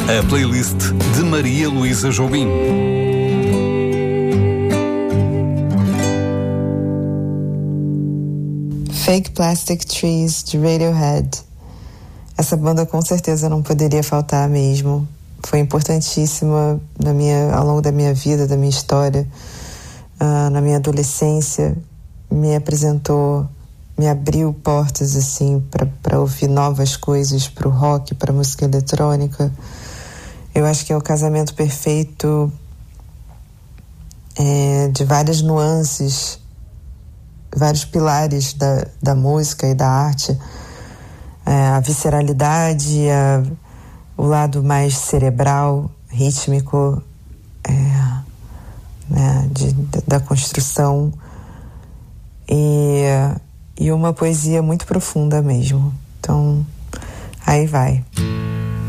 A playlist de Maria Luísa Jobim. Fake Plastic Trees, de Radiohead. Essa banda com certeza não poderia faltar mesmo. Foi importantíssima ao longo da minha vida, da minha história, na minha adolescência. Me apresentou, me abriu portas assim para ouvir novas coisas, para o rock, para a música eletrônica. Eu acho que é o casamento perfeito de várias nuances, vários pilares da música e da arte. A visceralidade, o lado mais cerebral, rítmico, da construção e uma poesia muito profunda mesmo. Então, aí vai.